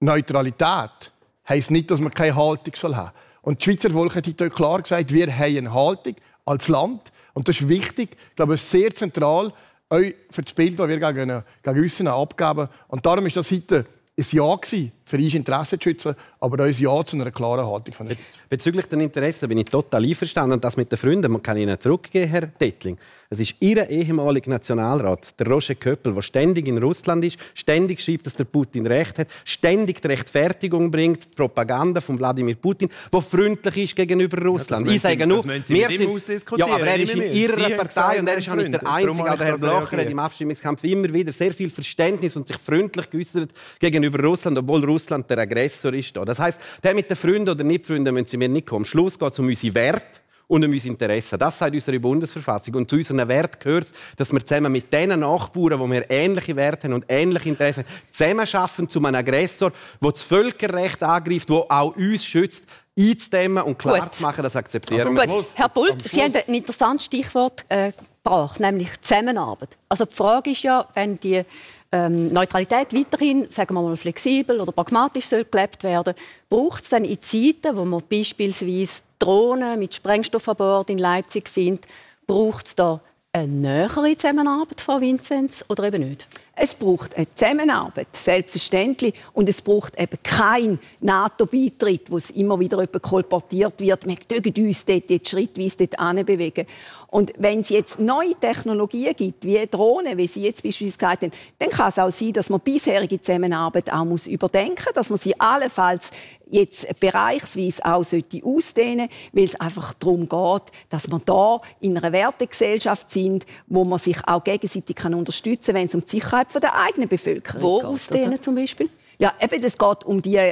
Neutralität heisst nicht, dass man keine Haltung haben soll. Und die Schweizer Volk hat heute klar gesagt, wir haben eine Haltung als Land. Und das ist wichtig. Ich glaube, es ist sehr zentral auch für das Bild, das wir gegen uns abgeben. Und darum ist das heute ein Ja gewesen, für unsere Interessen zu schützen, aber auch ein Ja zu einer klaren Haltung von der Schweiz. Bezüglich der Interessen bin ich total einverstanden. Und das mit den Freunden, man kann Ihnen zurückgeben, Herr Dettling. Es ist Ihr ehemaliger Nationalrat, der Roger Köppel, der ständig in Russland ist, ständig schreibt, dass der Putin Recht hat, ständig die Rechtfertigung bringt, die Propaganda von Wladimir Putin, der freundlich ist gegenüber Russland. Ja, ich sage nur, wir sind ja, aber er ist in Ihrer Partei und er ist auch nicht der Einzige. Der Herr Blocher hat im Abstimmungskampf immer wieder sehr viel Verständnis und sich freundlich geäußert gegenüber Russland, obwohl Russland der Aggressor ist. Das heisst, der mit den Freunden oder Nicht-Freunden müssen Sie mir nicht kommen. Am Schluss geht es um unsere Werte und um unsere Interessen. Das sagt unsere Bundesverfassung. Und zu unseren Werten gehört es, dass wir zusammen mit den Nachbarn, wo wir ähnliche Werte haben und ähnliche Interessen, zusammenarbeiten zu einem Aggressor, der das Völkerrecht angreift, der auch uns schützt, einzudämmen und klar zu machen, das akzeptieren wir. Gut. Herr Bult, Sie haben ein interessantes Stichwort gebracht, nämlich Zusammenarbeit. Also die Frage ist ja, wenn die Neutralität weiterhin, sagen wir mal, flexibel oder pragmatisch soll gelebt werden, braucht es dann in Zeiten, wo man beispielsweise Drohnen mit Sprengstoff an Bord in Leipzig findet, braucht es da eine nähere Zusammenarbeit, Frau Vinzenz, oder eben nicht? Es braucht eine Zusammenarbeit, selbstverständlich. Und es braucht eben keinen NATO-Beitritt, wo es immer wieder kolportiert wird. Wir dürfen uns dort jetzt schrittweise dorthin bewegen. Und wenn es jetzt neue Technologien gibt, wie Drohnen, wie Sie jetzt beispielsweise gesagt haben, dann kann es auch sein, dass man bisherige Zusammenarbeit auch überdenken muss, dass man sie allenfalls jetzt bereichsweise auch ausdehnen sollte, weil es einfach darum geht, dass wir da in einer Wertegesellschaft sind, wo man sich auch gegenseitig unterstützen kann, wenn es um die Sicherheit der eigenen Bevölkerung geht. Wo ausdehnen zum Beispiel? Ja, eben, es geht um die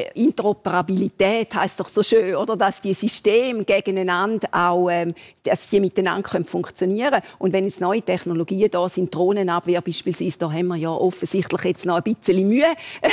Interoperabilität, heisst doch so schön, oder? Dass die Systeme gegeneinander auch, dass die miteinander funktionieren können. Und wenn jetzt neue Technologien da sind, Drohnenabwehr beispielsweise, da haben wir ja offensichtlich jetzt noch ein bisschen Mühe,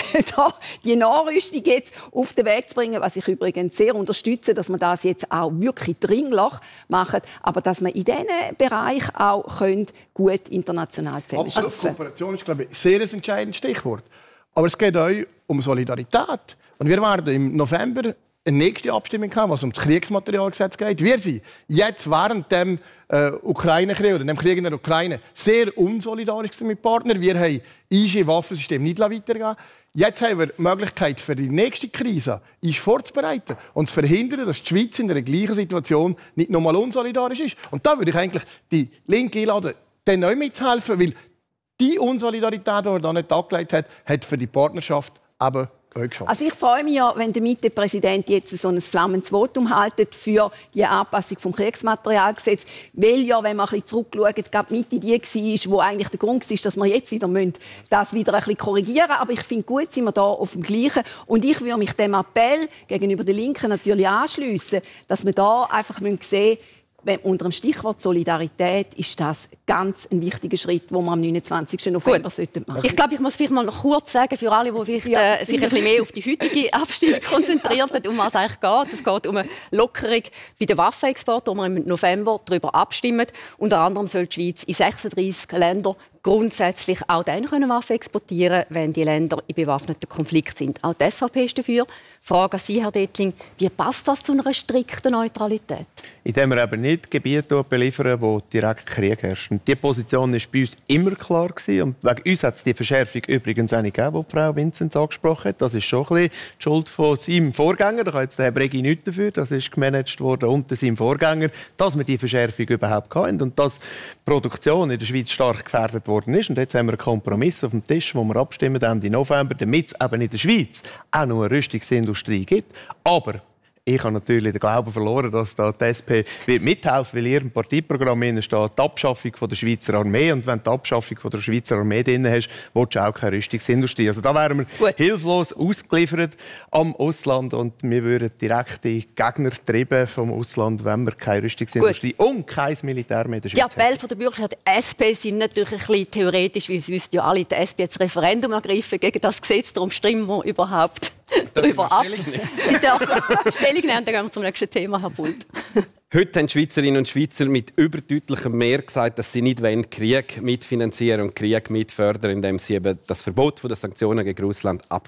da die Nachrüstung jetzt auf den Weg zu bringen, was ich übrigens sehr unterstütze, dass man das jetzt auch wirklich dringlich macht, aber dass man in diesen Bereich auch gut international zusammenarbeiten können. Kooperation ist, glaube ich, ein sehr entscheidendes Stichwort. Aber es geht auch um Solidarität. Und wir werden im November eine nächste Abstimmung haben, was um das Kriegsmaterialgesetz geht. Wir sind jetzt während dem Ukraine-Krieg oder dem Krieg in der Ukraine sehr unsolidarisch mit Partnern. Wir haben unser Waffensystem nicht weitergegeben. Jetzt haben wir die Möglichkeit, für die nächste Krise uns vorzubereiten und zu verhindern, dass die Schweiz in der gleichen Situation nicht nochmal unsolidarisch ist. Und da würde ich eigentlich die Linke einladen, dann neu mitzuhelfen, weil die Unsolidarität, die er da nicht angelegt hat, hat für die Partnerschaft eben auch geschaffen. Also ich freue mich ja, wenn der Mitte-Präsident jetzt so ein flammendes Votum haltet für die Anpassung vom Kriegsmaterialgesetz, weil ja, wenn man ein bisschen zurückschaut, gerade Mitte die war, wo eigentlich der Grund war, dass wir jetzt wieder das wieder ein bisschen korrigieren müssen. Aber ich finde gut, sind wir da auf dem Gleichen. Und ich würde mich dem Appell gegenüber der Linken natürlich anschliessen, dass wir da einfach sehen müssen, unter dem Stichwort Solidarität ist das ganz ein wichtiger Schritt, den wir am 29. November machen sollten. Ich glaube, ich muss vielleicht mal noch kurz sagen, für alle, die sich ein bisschen mehr auf die heutige Abstimmung konzentriert haben, um was es eigentlich geht. Es geht um eine Lockerung bei den Waffenexporten, wo wir im November darüber abstimmen. Unter anderem soll die Schweiz in 36 Länder grundsätzlich auch dann Waffen exportieren, wenn die Länder in bewaffneten Konflikt sind. Auch die SVP ist dafür. Frage an Sie, Herr Dettling, wie passt das zu einer strikten Neutralität? Indem wir eben nicht Gebiete beliefern, wo direkt Krieg herrscht. Und diese Position war bei uns immer klar gewesen. Und wegen uns hat es die Verschärfung übrigens auch nicht gegeben, die Frau Vinzenz angesprochen hat. Das ist schon ein bisschen die Schuld von seinem Vorgänger. Da kann jetzt der Herr Bregi nichts dafür. Das ist gemanagt worden unter seinem Vorgänger, dass wir die Verschärfung überhaupt hatten und dass die Produktion in der Schweiz stark gefährdet worden ist. Und jetzt haben wir einen Kompromiss auf dem Tisch, wo wir abstimmen Ende November, damit es eben in der Schweiz auch noch eine Rüstungsindustrie gibt. Aber ich habe natürlich den Glauben verloren, dass da die SP wird mithelfen, weil in ihrem Parteiprogramm steht die Abschaffung der Schweizer Armee. Und wenn du die Abschaffung der Schweizer Armee drin hast, willst du auch keine Rüstungsindustrie. Also da wären wir hilflos ausgeliefert am Ausland und wir würden direkte Gegner treiben vom Ausland, wenn wir keine Rüstungsindustrie und kein Militär mehr in der Schweiz haben. Die Appelle der Bürger der SP sind natürlich ein bisschen theoretisch, weil sie wüssten ja alle, die SP hat das Referendum ergriffen gegen das Gesetz, darum stimmen wir überhaupt darüber ab. Sie dürfen Stellung nehmen, dann gehen wir zum nächsten Thema, Herr Bult. Heute haben Schweizerinnen und Schweizer mit überdeutlichem Mehr gesagt, dass sie nicht Krieg mitfinanzieren und Krieg mitfördern, indem sie eben das Verbot der Sanktionen gegen Russland